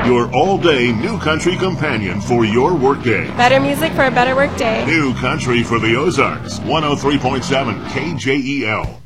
Your all-day new country companion for your workday. Better music for a better workday. New country for the Ozarks. 103.7 KJEL.